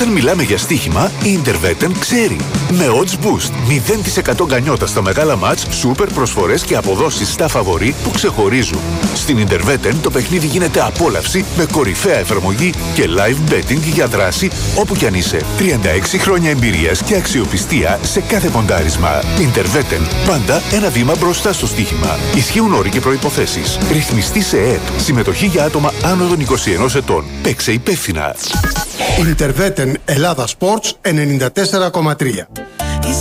Όταν μιλάμε για στοίχημα, η Interveten ξέρει. Με odds boost, 0% γκανιότα στα μεγάλα μάτς, σούπερ προσφορές και αποδόσεις στα φαβορί που ξεχωρίζουν. Στην Interveten το παιχνίδι γίνεται απόλαυση με κορυφαία εφαρμογή και live betting για δράση όπου κι αν είσαι. 36 χρόνια εμπειρίας και αξιοπιστία σε κάθε ποντάρισμα. Interveten, πάντα ένα βήμα μπροστά στο στοίχημα. Ισχύουν όροι και προϋποθέσεις. Ρυθμιστή σε ΕΕΠ. Συμμετοχή για άτομα άνω των 21 ετών. Παίξε υπεύθυνα. Interveten Ελλάδα Sports 94,3.